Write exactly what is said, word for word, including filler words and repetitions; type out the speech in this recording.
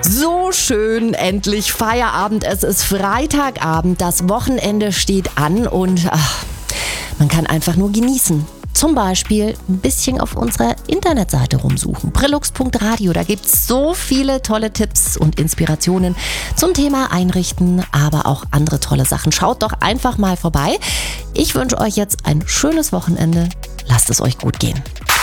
So schön, endlich Feierabend. Es ist Freitagabend, das Wochenende steht an und ach, man kann einfach nur genießen. Zum Beispiel ein bisschen auf unserer Internetseite rumsuchen, brillux punkt radio. Da gibt es so viele tolle Tipps und Inspirationen zum Thema Einrichten, aber auch andere tolle Sachen. Schaut doch einfach mal vorbei. Ich wünsche euch jetzt ein schönes Wochenende. Lasst es euch gut gehen.